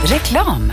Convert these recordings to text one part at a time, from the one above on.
Reklam.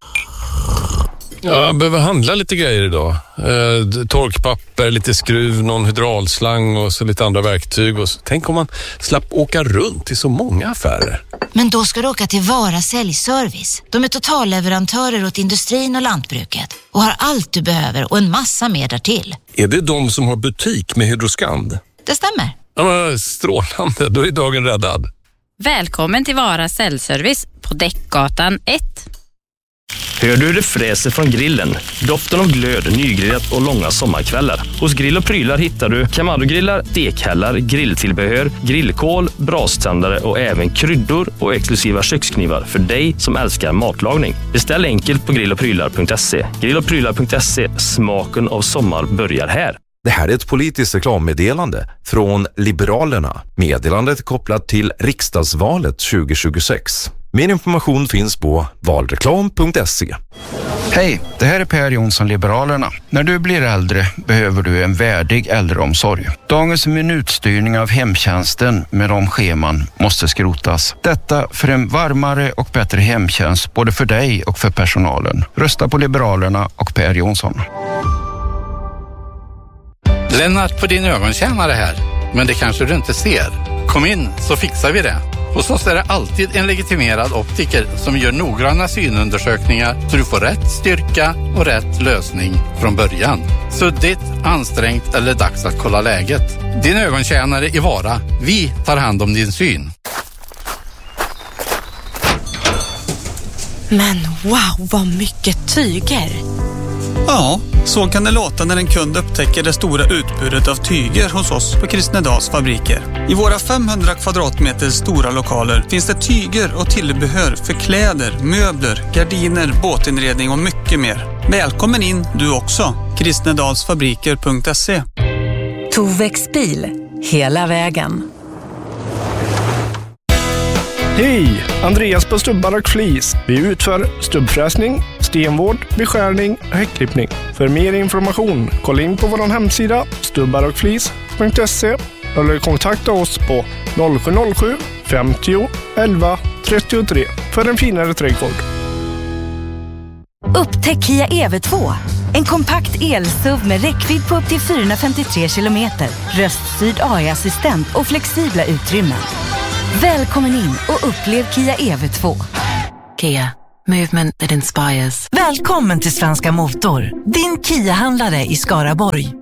Jag behöver handla lite grejer idag. Torkpapper, lite skruv, någon hydraulslang och så lite andra verktyg. Och så. Tänk om man slapp åka runt i så många affärer. Men då ska du åka till Vara Säljservice. De är totalleverantörer åt industrin och lantbruket och har allt du behöver och en massa mer därtill. Är det de som har butik med Hydroskand? Det stämmer. Ja, men strålande, då är dagen räddad. Välkommen till Vara Säljservice på Däckgatan 1. Hör du det fräser från grillen? Doften av glöd, nygrillat och långa sommarkvällar. Hos Grill och Prylar hittar du Kamado-grillar, stekhällar, grilltillbehör, grillkol, braständare och även kryddor och exklusiva köksknivar för dig som älskar matlagning. Beställ enkelt på grilloprylar.se. Grilloprylar.se, smaken av sommar börjar här. Det här är ett politiskt reklammeddelande från Liberalerna. Meddelandet kopplat till riksdagsvalet 2026. Mer information finns på valreklam.se. Hej, det här är Per Jonsson, Liberalerna. När du blir äldre behöver du en värdig äldreomsorg. Dagens minutstyrning av hemtjänsten med de scheman måste skrotas. Detta för en varmare och bättre hemtjänst både för dig och för personalen. Rösta på Liberalerna och Per Jonsson. Lennart på din ögontjänare här, men det kanske du inte ser. Kom in så fixar vi det. Hos oss är det alltid en legitimerad optiker som gör noggranna synundersökningar så du får rätt styrka och rätt lösning från början. Suddigt, ansträngt eller dags att kolla läget. Din ögontjänare i Vara. Vi tar hand om din syn. Men wow, vad mycket tyger! Ja, så kan det låta när en kund upptäcker det stora utbudet av tyger hos oss på Kristnedals fabriker. I våra 500 kvadratmeter stora lokaler finns det tyger och tillbehör för kläder, möbler, gardiner, båtinredning och mycket mer. Välkommen in du också. Kristnedalsfabriker.se. Tovex bil, hela vägen. Hej! Andreas på Stubbar och Flis. Vi utför stubbfräsning, stenvård, beskärning och häckklippning. För mer information, kolla in på vår hemsida stubbarochflis.se eller kontakta oss på 0707 50 11 33 för en finare trädgård. Upptäck Kia EV2. En kompakt el-SUV med räckvidd på upp till 453 kilometer. Röststyrd AI-assistent och flexibla utrymmen. Välkommen in och upplev Kia EV2. Kia. Movement that inspires. Välkommen till Svenska Motor. Din Kia-handlare i Skaraborg.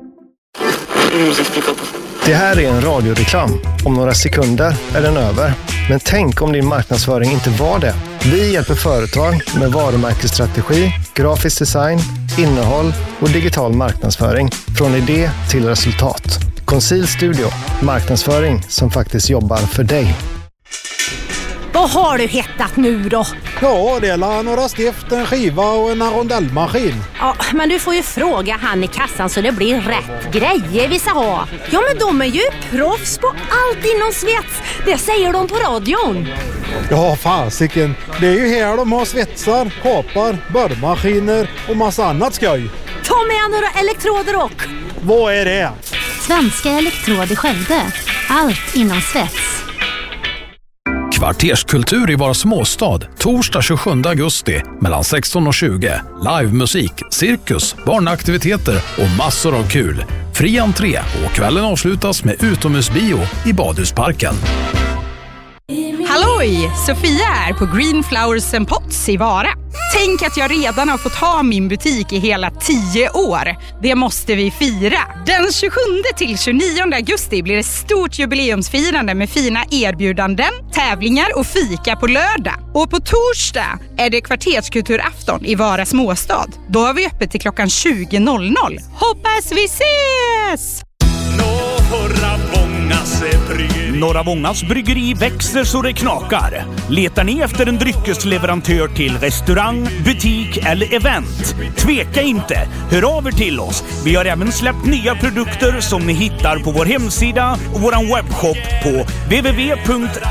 Det här är en radioreklam. Om några sekunder är den över. Men tänk om din marknadsföring inte var det. Vi hjälper företag med varumärkesstrategi, grafisk design, innehåll och digital marknadsföring. Från idé till resultat. Conceal Studio. Marknadsföring som faktiskt jobbar för dig. Vad har du hittat nu då? Ja, det är några stift, en skiva och en rondellmaskin. Ja, men du får ju fråga han i kassan så det blir rätt grejer vi ska ha. Ja, men de är ju proffs på allt inom svets. Det säger de på radion. Ja, fasiken. Det är ju här de har svetsar, kapar, borrmaskiner och massa annat skoj. Ta med några elektroder och... Vad är det? Svenska Elektrod i Skövde. Allt inom svets. Kvarterskultur i vår småstad. Torsdag 27 augusti mellan 16 och 20. Livemusik, cirkus, barnaktiviteter och massor av kul. Fri entré och kvällen avslutas med utomhusbio i Badhusparken. Halloj! Sofia är på Green Flowers and Pots i Vara. Tänk att jag redan har fått ha min butik i hela 10 år. Det måste vi fira. Den 27 till 29 augusti blir det stort jubileumsfirande med fina erbjudanden, tävlingar och fika på lördag. Och på torsdag är det kvarterskulturafton i Vara småstad. Då har vi öppet till klockan 20.00. Hoppas vi ses! Norra Vångas bryggeri växer så det knakar. Letar ni efter en dryckesleverantör till restaurang, butik eller event? Tveka inte, hör av er till oss. Vi har även släppt nya produkter som ni hittar på vår hemsida och vår webbshop på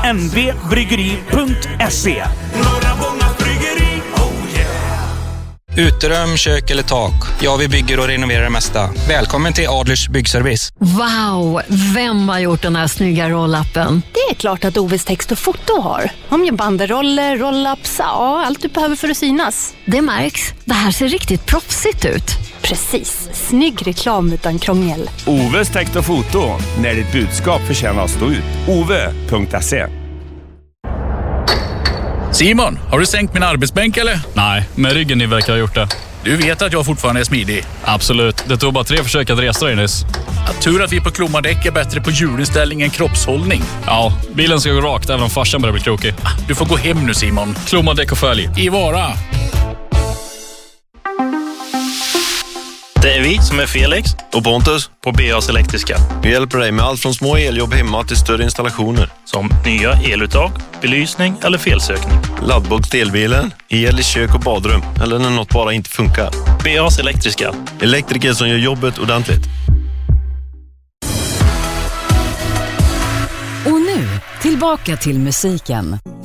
www.nvbryggeri.se. Norra Vångas bryggeri, oh yeah. Uterum, kök eller tak. Ja, vi bygger och renoverar det mesta. Välkommen till Adlers Byggservice. Wow, vem har gjort den här snygga roll-upen? Det är klart att Oves text och foto har. Om jag banderoller, roll-ups, ja, allt du behöver för att synas. Det märks. Det här ser riktigt proffsigt ut. Precis. Snygg reklam utan krångel. Oves text och foto. När ditt budskap förtjänar att stå ut. Ove.se. Simon, har du sänkt min arbetsbänk eller? Nej, men ryggen ni verkar ha gjort det. Du vet att jag fortfarande är smidig. Absolut, det tog bara 3 försök att resa dig nyss. Tur att vi på Klomadäck är bättre på hjulinställning än kroppshållning. Ja, bilen ska gå rakt även om farsan börjar bli krokig. Du får gå hem nu Simon. Klomadäck och följ. I Vara. Det är vi som är Felix och Pontus på BAs Elektriska. Vi hjälper dig med allt från små eljobb hemma till större installationer. Som nya eluttag, belysning eller felsökning. Laddbox till elbilen, el i kök och badrum eller när något bara inte funkar. BAs Elektriska. Elektriker som gör jobbet ordentligt. Och nu, tillbaka till musiken.